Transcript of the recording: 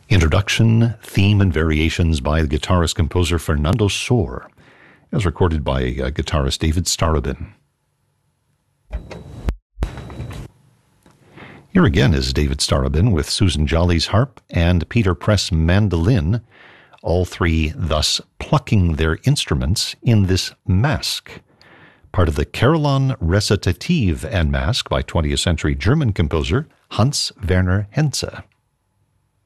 Introduction, theme, and variations by the guitarist-composer Fernando Sor, as recorded by guitarist David Starobin. Here again is David Starobin with Susan Jolly's harp and Peter Press mandolin, all three thus plucking their instruments in this masque, part of the Carillon Recitative and Masque by 20th century German composer Hans Werner Henze.